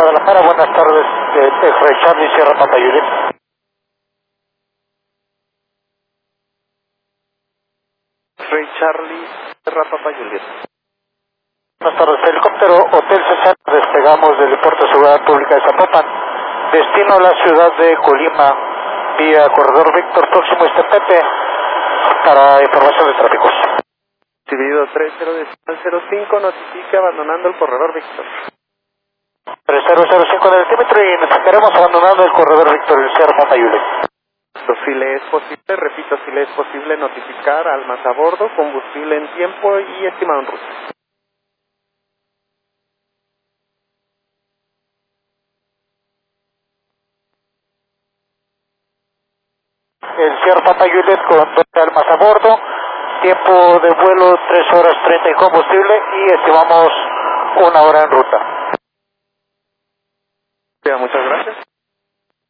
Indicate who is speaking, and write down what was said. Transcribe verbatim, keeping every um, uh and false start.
Speaker 1: Guadalajara, buenas tardes, eh, X-Ray Charlie, Sierra Papa Juliet.
Speaker 2: X-Ray Charlie, Sierra Papa Juliet.
Speaker 1: Buenas tardes, helicóptero Hotel César, despegamos del Aeropuerto de Seguridad Pública de Zapopan, destino a la ciudad de Colima, vía Corredor Víctor, próximo este Pepe, para información de tráficos.
Speaker 2: Recibido tres cero cero cinco, notifique abandonando el corredor Víctor.
Speaker 1: tres cero cero cinco del altímetro y notificaremos abandonando el corredor Víctor del Sierra Papa Juliet.
Speaker 2: Si le es posible, repito, si le es posible notificar almas a bordo, combustible en tiempo y estimado en ruta.
Speaker 1: El Sierra Papa Juliet con doce almas a bordo, tiempo de vuelo tres horas treinta y combustible y estimamos una hora en ruta.
Speaker 2: Muchas gracias.